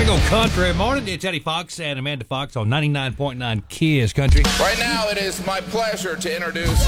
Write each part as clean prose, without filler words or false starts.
Big old country morning. It's Eddie Fox and Amanda Fox on 99.9 Kiss Country. Right now, it is my pleasure to introduce...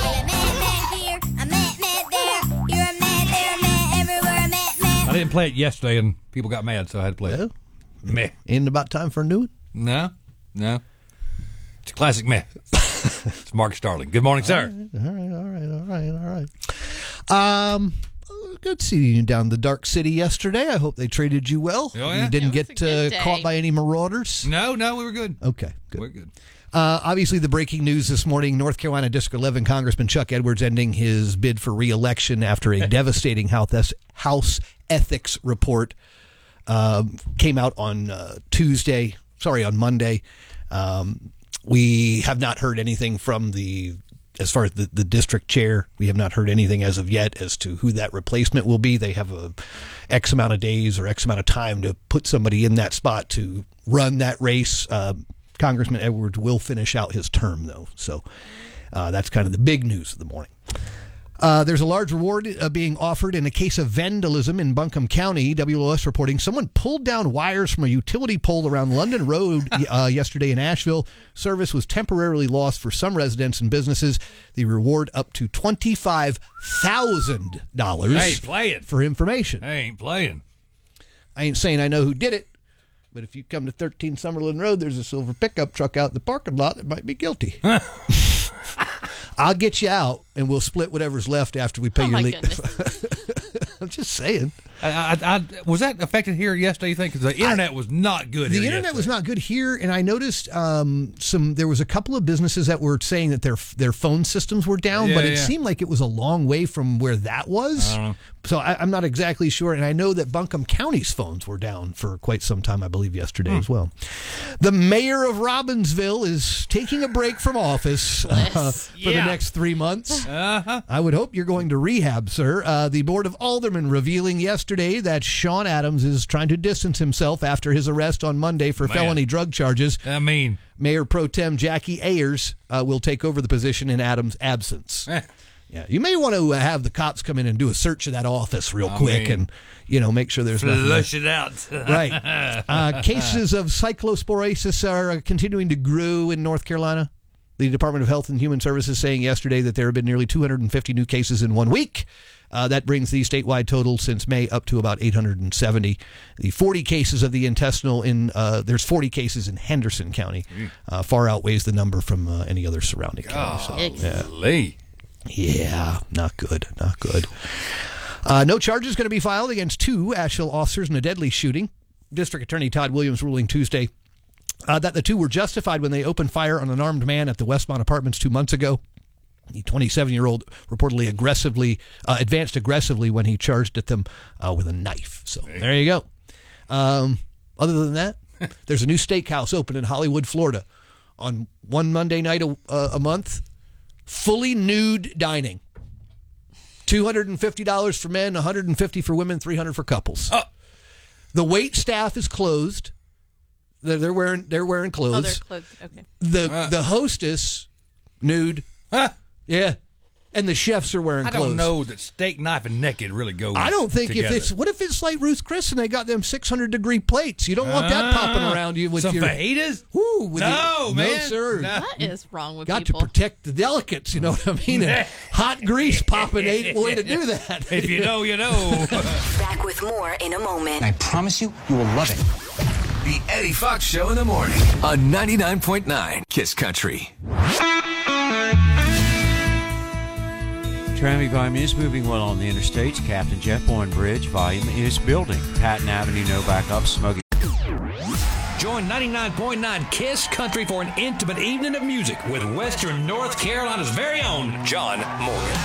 I didn't play it yesterday, and people got mad, so I had to play it. Meh. Ain't about time for a new one? No. It's a classic meh. It's Mark Starling. Good morning, sir. All right. Good seeing you down in the Dark City yesterday. I hope they treated you well. Oh, yeah? You didn't It was get a good day. caught by any marauders? No, we were good. Okay, good. We're good. Obviously, the breaking news this morning, North Carolina District 11 Congressman Chuck Edwards ending his bid for re-election after a devastating House ethics report came out on Monday. We have not heard anything from as far as the district chair. We have not heard anything as of yet as to who that replacement will be. They have a X amount of days or X amount of time to put somebody in that spot to run that race. Congressman Edwards will finish out his term, though. So that's kind of the big news of the morning. There's a large reward being offered in a case of vandalism in Buncombe County. WLS reporting someone pulled down wires from a utility pole around London Road yesterday in Asheville. Service was temporarily lost for some residents and businesses. The reward up to $25,000 I ain't playing. for information. I ain't playing. I ain't saying I know who did it, but if you come to 13 Summerlin Road, there's a silver pickup truck out in the parking lot that might be guilty. I'll get you out, and we'll split whatever's left after we pay your my lease. goodness. I'm just saying. I was that affected here yesterday, you think? Because the internet was not good here The internet yesterday. was not good here, and I noticed there was a couple of businesses that were saying that their phone systems were down, but it seemed like it was a long way from where that was. I don't know. So I'm not exactly sure, and I know that Buncombe County's phones were down for quite some time, I believe, yesterday as well. The mayor of Robbinsville is taking a break from office for the next 3 months. I would hope you're going to rehab, sir. The Board of Aldermen revealing yesterday that Sean Adams is trying to distance himself after his arrest on Monday for felony drug charges. I mean, Mayor Pro Tem Jackie Ayers will take over the position in Adams' absence. Yeah, you may want to have the cops come in and do a search of that office real quick and, make sure there's nothing there. flush it out. Right. Cases of cyclosporiasis are continuing to grow in North Carolina. The Department of Health and Human Services saying yesterday that there have been nearly 250 new cases in 1 week. That brings the statewide total since May up to about 870. The 40 cases of the intestinal there's 40 cases in Henderson County. Far outweighs the number from any other surrounding county. Yeah, not good. No charges going to be filed against 2 Asheville officers in a deadly shooting. District Attorney Todd Williams ruling Tuesday that the 2 were justified when they opened fire on an armed man at the Westmont Apartments 2 months ago. The 27-year-old reportedly advanced aggressively when he charged at them with a knife. So there you go. Other than that, there's a new steakhouse open in Hollywood, Florida on one Monday night a month. Fully nude dining. $250 for men, $150 for women, $300 for couples. The wait staff is closed. They're wearing clothes. Oh, they're clothes. Okay. The hostess nude. Yeah. And the chefs are wearing clothes. I don't know that steak, knife, and naked really go I don't think together. what if it's like Ruth Chris and they got them 600-degree plates? You don't want that popping around you with some your fajitas? Woo, with No, your, man. No, sir. No. What is wrong with Got people? to protect the delicates, you know what I mean? And hot grease popping ain't the way to do that. If you know, you know. Back with more in a moment. I promise you will love it. The Eddie Fox Show in the morning on 99.9 Kiss Country. Traffic volume is moving well on the interstates. Captain Jeff Bourne Bridge volume is building. Patton Avenue, no backup. Smoky. Join 99.9 Kiss Country for an intimate evening of music with Western North Carolina's very own John Morgan.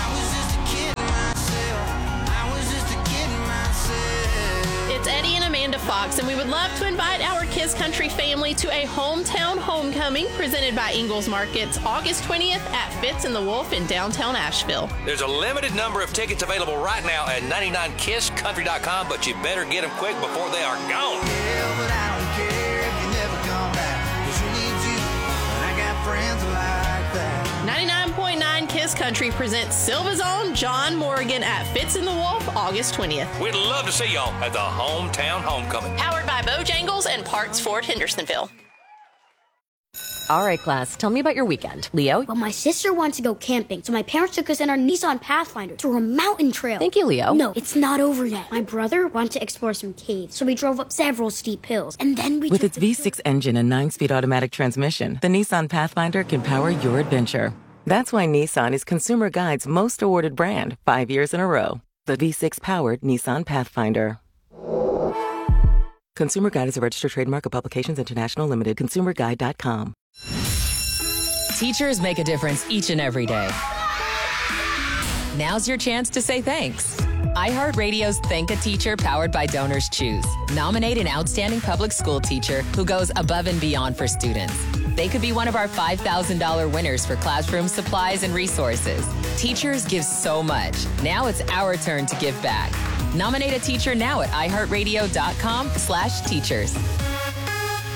It's Eddie and Amanda Fox, and we would love to invite our Kiss Country family to a hometown homecoming presented by Ingles Markets August 20th at Fitz and the Wolf in downtown Asheville. There's a limited number of tickets available right now at 99kisscountry.com, but you better get them quick before they are gone. Yeah, but I don't care if you never come back, 'cause who needs you? But I got friends like that. 99.9 Kiss Kiss Country presents Silva's own John Morgan at Fitz and the Wolf, August 20th. We'd love to see y'all at the hometown homecoming. Powered by Bojangles and Parts Ford Hendersonville. All right, class, tell me about your weekend. Leo? Well, my sister wants to go camping, so my parents took us in our Nissan Pathfinder through a mountain trail. Thank you, Leo. No, it's not over yet. My brother wanted to explore some caves, so we drove up several steep hills, and then we With its V6 engine and 9-speed automatic transmission, the Nissan Pathfinder can power your adventure. That's why Nissan is Consumer Guide's most awarded brand 5 years in a row. The V6-powered Nissan Pathfinder. Consumer Guide is a registered trademark of Publications International Limited. ConsumerGuide.com. Teachers make a difference each and every day. Now's your chance to say thanks. iHeartRadio's Thank a Teacher powered by Donors Choose. Nominate an outstanding public school teacher who goes above and beyond for students. They could be one of our $5,000 winners for classroom supplies and resources. Teachers give so much. Now it's our turn to give back. Nominate a teacher now at iHeartRadio.com/teachers.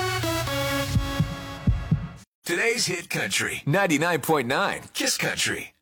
Today's Hit Country 99.9 Kiss Country.